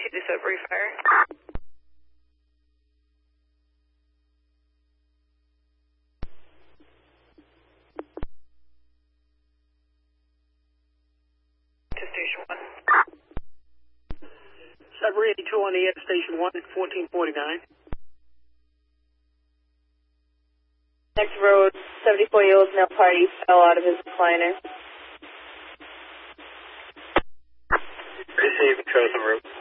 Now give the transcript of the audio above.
to set brief fire. To Station 1. Sudbury 82 on the air, Station 1 at 1449. Next road, 74-year-old male party fell out of his recliner. Receive, chosen route.